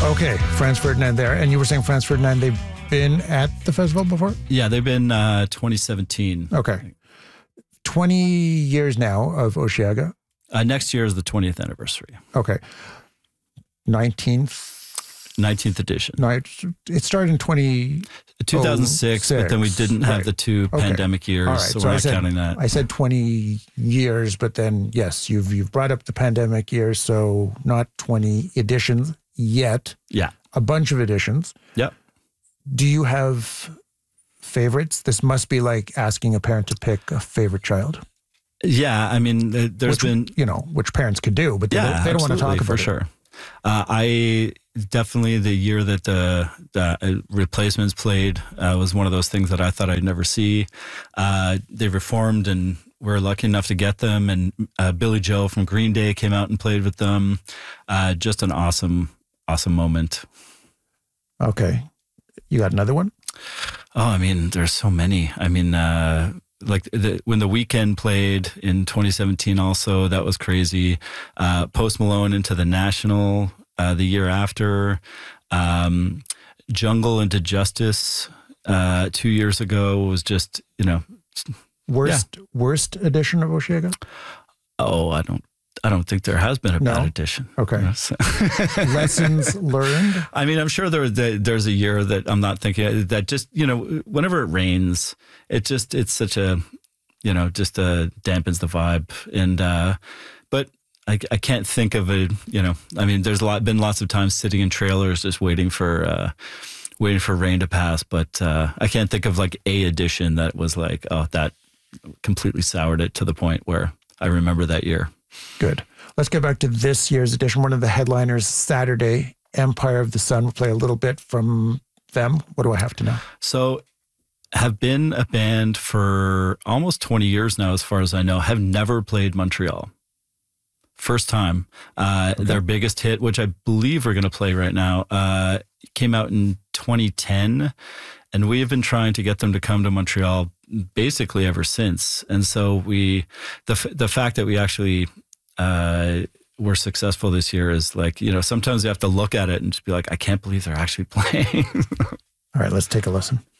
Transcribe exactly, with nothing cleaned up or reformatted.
Okay, Franz Ferdinand there. And you were saying Franz Ferdinand, they've been at the festival before? Yeah, they've been uh, twenty seventeen. Okay. twenty years now of Osheaga. Uh, next year is the twentieth anniversary. Okay. nineteenth? nineteenth edition. No, it, it started in twenty... two thousand six, but then we didn't have right. the two okay. pandemic years, All right. so, so we're I not said, counting that. I said twenty years, but then, yes, you've you've brought up the pandemic years, so not twenty editions yet. Yeah. A bunch of editions. Yep. Do you have favorites? This must be like asking a parent to pick a favorite child. Yeah, I mean, there's which, been... You know, which parents could do, but they, yeah, don't, they don't want to talk about for it. sure. Uh, I definitely, the year that the, the Replacements played uh, was one of those things that I thought I'd never see. Uh, they reformed and we're lucky enough to get them. And uh, Billy Joe from Green Day came out and played with them. Uh, just an awesome, awesome moment. Okay. You got another one? Oh, I mean, there's so many. I mean, uh, like the, when The Weeknd played in twenty seventeen also, that was crazy. Uh, Post Malone into the National uh, the year after. Um, Jungle into Justice uh, two years ago was just, you know. Worst yeah. worst edition of Osheaga? Oh, I don't. I don't think there has been a no? bad edition. Okay. Yes. Lessons learned? I mean, I'm sure there, there's a year that I'm not thinking that just, you know, whenever it rains, it just, it's such a, you know, just uh, dampens the vibe. And, uh, but I, I can't think of a, you know, I mean, there's a lot, been lots of times sitting in trailers just waiting for, uh, waiting for rain to pass. But uh, I can't think of like a edition that was like, oh, that completely soured it to the point where I remember that year. Good. Let's get back to this year's edition. One of the headliners, Saturday, Empire of the Sun. We'll play a little bit from them. What do I have to know? So, have been a band for almost twenty years now, as far as I know, have never played Montreal. First time. Uh, okay. Their biggest hit, which I believe we're going to play right now, uh, came out in twenty ten. And we have been trying to get them to come to Montreal basically ever since. And so we, the the fact that we actually uh, were successful this year is like, you know, sometimes you have to look at it and just be like, I can't believe they're actually playing. All right, let's take a listen.